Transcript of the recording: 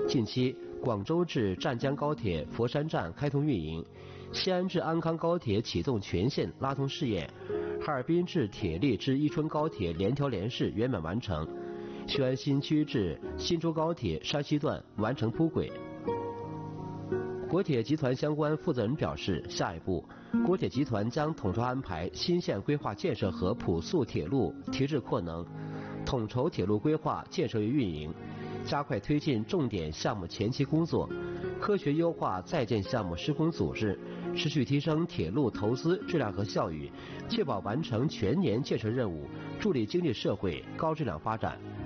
近期，广州至湛江高铁佛山站开通运营，西安至安康高铁启动全线拉通试验，哈尔滨至铁力至伊春高铁联调联试圆满完成，雄安新区至新州高铁山西段完成铺轨。国铁集团相关负责人表示，下一步，国铁集团将统筹安排新线规划建设和普速铁路提质扩能，统筹铁路规划建设与运营，加快推进重点项目前期工作，科学优化在建项目施工组织，持续提升铁路投资质量和效益，确保完成全年建设任务，助力经济社会高质量发展。